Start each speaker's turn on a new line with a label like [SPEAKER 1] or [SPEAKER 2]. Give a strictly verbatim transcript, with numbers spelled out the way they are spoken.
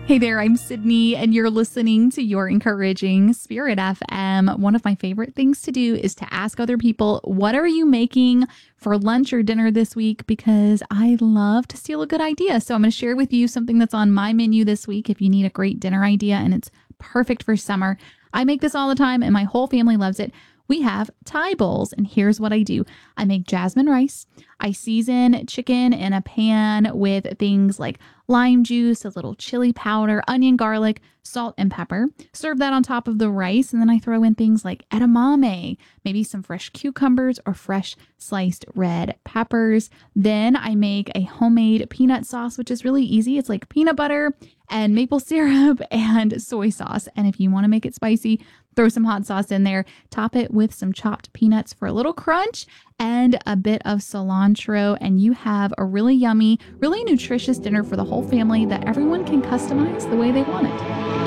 [SPEAKER 1] Hey there, I'm Sydney, and you're listening to Your Encouraging Spirit F M. One of my favorite things to do is to ask other people, what are you making for lunch or dinner this week? Because I love to steal a good idea. So I'm going to share with you something that's on my menu this week if you need a great dinner idea, and it's perfect for summer. I make this all the time, and my whole family loves it. We have Thai bowls, and here's what I do. I make jasmine rice. I season chicken in a pan with things like lime juice, a little chili powder, onion, garlic, salt, and pepper. Serve that on top of the rice, and then I throw in things like edamame, maybe some fresh cucumbers or fresh sliced red peppers. Then I make a homemade peanut sauce, which is really easy. It's like peanut butter and maple syrup and soy sauce. And if you want to make it spicy, throw some hot sauce in there. Top it with some chopped peanuts for a little crunch and a bit of cilantro, and you have a really yummy, really nutritious dinner for the whole family that everyone can customize the way they want it.